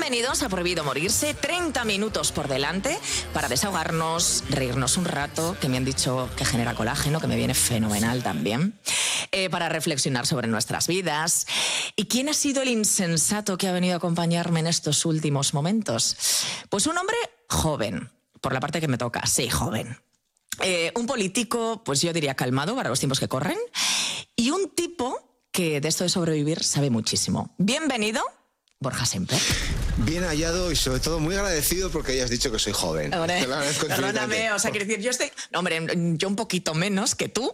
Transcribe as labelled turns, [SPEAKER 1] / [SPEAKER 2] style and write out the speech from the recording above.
[SPEAKER 1] Bienvenidos a Prohibido Morirse, 30 minutos por delante para desahogarnos, reírnos un rato, que me han dicho que genera colágeno, que me viene fenomenal también, para reflexionar sobre nuestras vidas. ¿Y quién ha sido el insensato que ha venido a acompañarme en estos últimos momentos? Pues un hombre joven, por la parte que me toca, sí, joven. Un político, pues yo diría calmado para los tiempos que corren, y un tipo que de esto de sobrevivir sabe muchísimo. Bienvenido, Borja Semper.
[SPEAKER 2] Bien hallado y sobre todo muy agradecido porque hayas dicho que soy joven.
[SPEAKER 1] Hombre,
[SPEAKER 2] Te lo agradezco
[SPEAKER 1] perdóname,
[SPEAKER 2] infinitamente.
[SPEAKER 1] o sea, quiero decir, yo un poquito menos que tú,